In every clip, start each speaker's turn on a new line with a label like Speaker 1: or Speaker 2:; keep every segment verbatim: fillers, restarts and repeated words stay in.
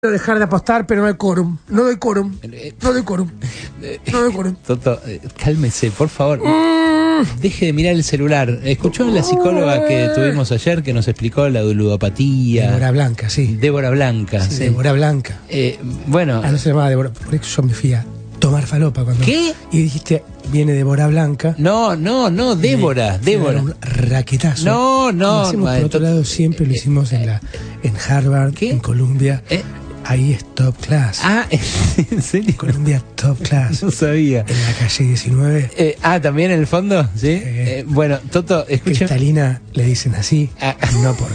Speaker 1: dejar de apostar, pero no hay quórum. No doy quórum. No doy quórum. No doy quórum.
Speaker 2: Toto, eh, cálmese, por favor. Mm. Deje de mirar el celular. ¿Escuchó la psicóloga que tuvimos ayer que nos explicó la ludopatía?
Speaker 1: Débora Blanca, sí.
Speaker 2: Débora Blanca.
Speaker 1: Sí,
Speaker 2: sí.
Speaker 1: Débora Blanca.
Speaker 2: Eh, bueno.
Speaker 1: Ah, no se llamaba Débora. Por eso yo me fui a tomar falopa cuando.
Speaker 2: ¿Qué?
Speaker 1: Y dijiste, viene Débora Blanca.
Speaker 2: No, no, no, Débora.
Speaker 1: Y,
Speaker 2: Débora.
Speaker 1: Un raquetazo.
Speaker 2: No, no.
Speaker 1: Como hacemos por otro lado, siempre lo hicimos en, la, en Harvard,
Speaker 2: ¿Qué?
Speaker 1: en Columbia.
Speaker 2: Eh.
Speaker 1: Ahí es top class.
Speaker 2: Ah, ¿en serio?
Speaker 1: Columbia top class.
Speaker 2: No sabía.
Speaker 1: En la calle diecinueve.
Speaker 2: Eh, ah, ¿también en el fondo? Sí.
Speaker 1: Eh,
Speaker 2: eh, bueno, Toto, escucha.
Speaker 1: Cristalina le dicen así.
Speaker 2: Ah.
Speaker 1: No por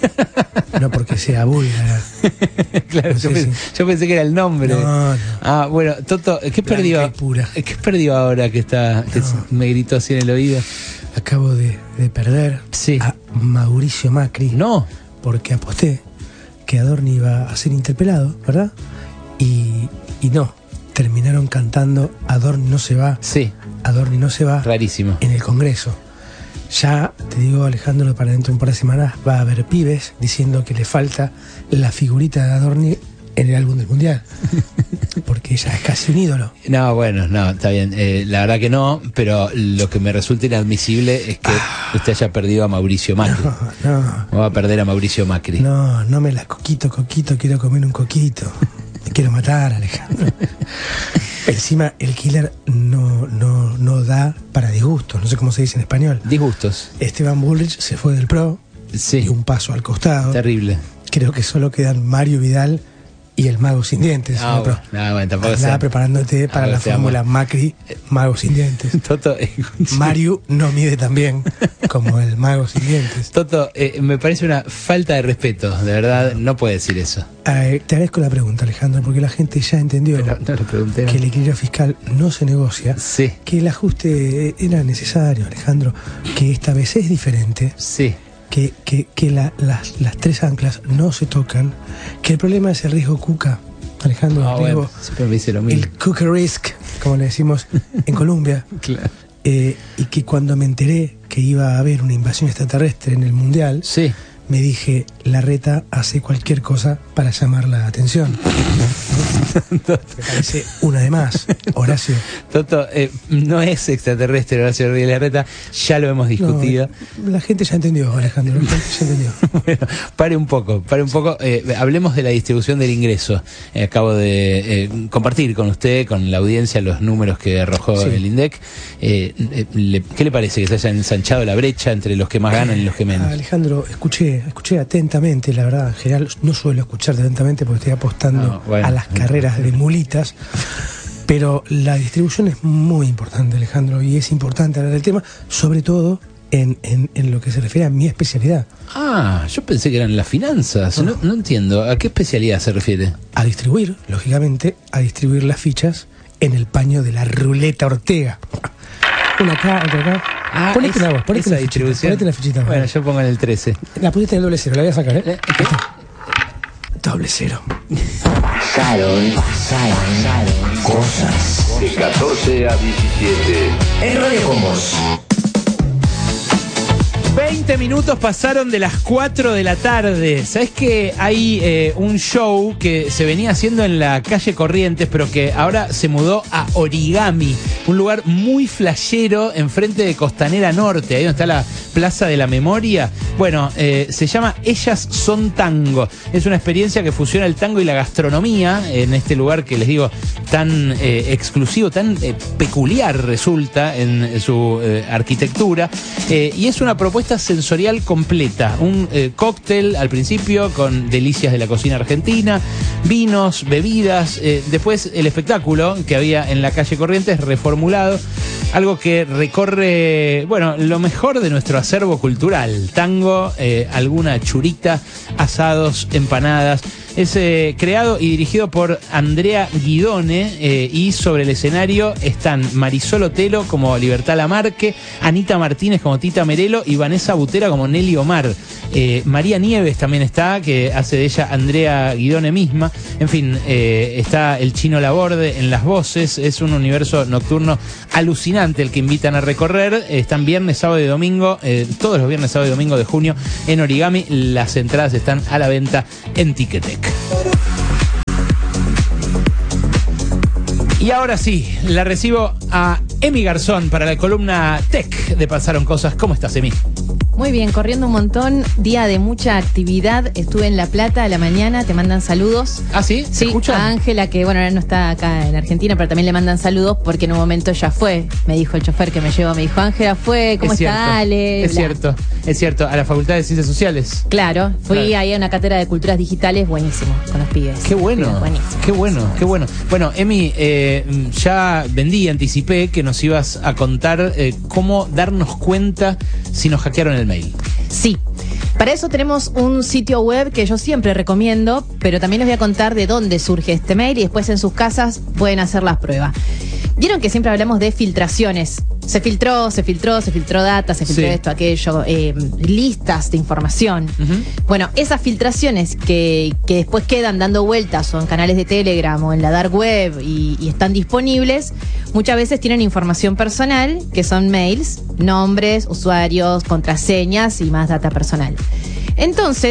Speaker 1: no porque sea búlgara.
Speaker 2: Claro,
Speaker 1: No
Speaker 2: yo,
Speaker 1: sé
Speaker 2: pensé,
Speaker 1: si-
Speaker 2: yo pensé que era el nombre.
Speaker 1: No, no.
Speaker 2: Ah, bueno, Toto, ¿qué
Speaker 1: Blanca
Speaker 2: perdió?
Speaker 1: y pura.
Speaker 2: ¿Qué perdió ahora que está que
Speaker 1: No.
Speaker 2: me gritó así en el oído?
Speaker 1: Acabo de, de perder
Speaker 2: Sí.
Speaker 1: a Mauricio Macri.
Speaker 2: No.
Speaker 1: Porque aposté que Adorni iba a ser interpelado, ¿verdad? Y, y no. Terminaron cantando Adorni no se va,
Speaker 2: Sí,
Speaker 1: Adorni no se va
Speaker 2: rarísimo.
Speaker 1: en el Congreso. Ya te digo, Alejandro, para dentro de un par de semanas va a haber pibes diciendo que le falta la figurita de Adorni en el álbum del Mundial. Porque ella es casi un ídolo.
Speaker 2: No, bueno, no, está bien. Eh, la verdad que no, pero lo que me resulta inadmisible es que usted haya perdido a Mauricio Macri.
Speaker 1: No, no,
Speaker 2: O va a perder a Mauricio Macri.
Speaker 1: no, no me la coquito, coquito, quiero comer un coquito. Te quiero matar, Alejandro. Encima, el killer no, no, no da para disgustos, no sé cómo se dice en español.
Speaker 2: Disgustos.
Speaker 1: Esteban Bullrich se fue del PRO
Speaker 2: Sí,
Speaker 1: y un paso al costado.
Speaker 2: terrible.
Speaker 1: Creo que solo quedan Mario Vidal y el Mago sin dientes.
Speaker 2: Ah,
Speaker 1: ¿no? Pero
Speaker 2: bueno, no, bueno, tampoco
Speaker 1: andá
Speaker 2: sea-
Speaker 1: preparándote para
Speaker 2: Ah,
Speaker 1: la
Speaker 2: o sea,
Speaker 1: fórmula
Speaker 2: bueno.
Speaker 1: Macri, Mago sin dientes.
Speaker 2: Toto, escuche.
Speaker 1: Mario no mide tan bien como el Mago sin dientes.
Speaker 2: Toto, eh, me parece una falta de respeto, de verdad, no puede decir eso.
Speaker 1: Eh, te agradezco la pregunta, Alejandro, porque la gente ya entendió
Speaker 2: Pero no lo pregunté.
Speaker 1: que el equilibrio fiscal no se negocia,
Speaker 2: Sí,
Speaker 1: que el ajuste era necesario, Alejandro, que esta vez es diferente,
Speaker 2: sí.
Speaker 1: que, que, que la- las, las tres anclas no se tocan, que el problema es el riesgo Cuca, Alejandro,
Speaker 2: Ah,
Speaker 1: el
Speaker 2: bueno,
Speaker 1: riesgo,
Speaker 2: siempre me dice lo
Speaker 1: el
Speaker 2: mismo.
Speaker 1: Cuca risk, como le decimos en Colombia,
Speaker 2: Claro.
Speaker 1: eh, y que cuando me enteré que iba a haber una invasión extraterrestre en el Mundial,
Speaker 2: Sí.
Speaker 1: me dije, Larreta hace cualquier cosa para llamar la atención. Me parece una de más, Horacio.
Speaker 2: Toto, eh, no es extraterrestre Horacio Rodríguez Larreta, ya lo hemos discutido.
Speaker 1: No, la gente ya entendió, Alejandro, la gente ya entendió.
Speaker 2: Bueno, pare un poco, pare un poco. Eh, hablemos de la distribución del ingreso. Eh, acabo de eh, compartir con usted, con la audiencia, los números que arrojó
Speaker 1: Sí.
Speaker 2: el INDEC. Eh, eh, le- ¿Qué le parece que se haya ensanchado la brecha entre los que más ganan y los que menos?
Speaker 1: Alejandro, escuché, escuché atentamente, la verdad, en general no suelo escucharte atentamente porque estoy apostando
Speaker 2: No, bueno.
Speaker 1: a las carreras de mulitas, pero la distribución es muy importante, Alejandro, y es importante hablar del tema, sobre todo en, en, en lo que se refiere a mi especialidad,
Speaker 2: Ah, yo pensé que eran las finanzas. No, no entiendo. ¿A qué especialidad se refiere?
Speaker 1: a distribuir, lógicamente, a distribuir las fichas en el paño de la ruleta Ortega. Una acá, otra acá.
Speaker 2: Ah,
Speaker 1: ponete
Speaker 2: esa-
Speaker 1: una voz, ponete
Speaker 2: esa
Speaker 1: la fichita,
Speaker 2: distribución.
Speaker 1: ponete la fichita.
Speaker 2: Bueno, yo pongo en el trece.
Speaker 1: La pusiste en el doble cero, la voy a sacar, ¿eh?
Speaker 2: Eh, ¿qué?
Speaker 1: Doble cero.
Speaker 3: Pasaron, pasaron, pasaron cosas.
Speaker 4: De catorce a diecisiete.
Speaker 3: En Radio Con Vos.
Speaker 2: veinte minutos pasaron de las cuatro de la tarde. ¿Sabes que hay eh, un show que se venía haciendo en la calle Corrientes, pero que ahora se mudó a Origami, un lugar muy flashero enfrente de Costanera Norte, ahí donde está la Plaza de la Memoria? Bueno, eh, se llama Ellas Son Tango. Es una experiencia que fusiona el tango y la gastronomía en este lugar que les digo tan eh, exclusivo, tan eh, peculiar resulta en su eh, arquitectura. Eh, y es una propuesta sensorial completa. Un eh, cóctel al principio con delicias de la cocina argentina, vinos, bebidas, eh, después el espectáculo que había en la calle Corrientes reformulado, algo que recorre, bueno, lo mejor de nuestro acervo cultural: tango, eh, alguna churita, asados, empanadas. Es eh, creado y dirigido por Andrea Guidone, eh, y sobre el escenario están Marisol Otelo como Libertad Lamarque, Anita Martínez como Tita Merelo y Vanessa Butera como Nelly Omar. Eh, María Nieves también está, que hace de ella Andrea Guidone misma. En fin, eh, está el Chino Laborde en las voces. Es un universo nocturno alucinante el que invitan a recorrer. Están viernes, sábado y domingo, eh, todos los viernes, sábado y domingo de junio en Origami. Las entradas están a la venta en Ticketek. Y ahora sí, la recibo a Emi Garzón para la columna Tech de Pasaron Cosas. ¿Cómo estás, Emi?
Speaker 5: Muy bien, corriendo un montón, día de mucha actividad. Estuve en La Plata a la mañana, te mandan saludos.
Speaker 2: ¿Ah, sí?
Speaker 5: Sí,
Speaker 2: ¿Escuchan?
Speaker 5: a Ángela, que bueno, ahora no está acá en Argentina, pero también le mandan saludos porque en un momento ya fue. Me dijo el chofer que me llevó, me dijo, Ángela fue, ¿cómo
Speaker 2: Es
Speaker 5: está
Speaker 2: cierto,
Speaker 5: Ale?
Speaker 2: Es
Speaker 5: Bla.
Speaker 2: cierto, es cierto, a la Facultad de Ciencias Sociales.
Speaker 5: Claro, fui
Speaker 2: Claro.
Speaker 5: ahí a una cátedra de culturas digitales, buenísimo, con los pibes.
Speaker 2: Qué bueno,
Speaker 5: Pibes, buenísimo.
Speaker 2: qué bueno, qué bueno. Bueno, Emi, eh, ya vendí, anticipé que nos ibas a contar eh, cómo darnos cuenta si nos hackearon el mail.
Speaker 5: Sí, para eso tenemos un sitio web que yo siempre recomiendo, pero también les voy a contar de dónde surge este mail y después en sus casas pueden hacer las pruebas. Vieron que siempre hablamos de filtraciones. Se filtró, se filtró, se filtró data, se filtró
Speaker 2: Sí.
Speaker 5: esto, aquello, eh, listas de información.
Speaker 2: Ujú.
Speaker 5: Bueno, esas filtraciones que, que después quedan dando vueltas o en canales de Telegram o en la dark web y, y están disponibles, muchas veces tienen información personal, que son mails, nombres, usuarios, contraseñas y más data personal. Entonces,